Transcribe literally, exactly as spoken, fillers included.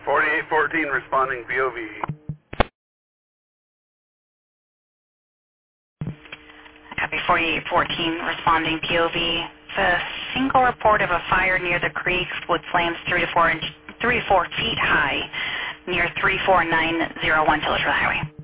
forty-eight fourteen responding P O V. Copy forty-eight fourteen responding P O V. It's a single report of a fire near the creek with flames three to four inch, three to four feet high near three four nine zero one Tillage Road Highway.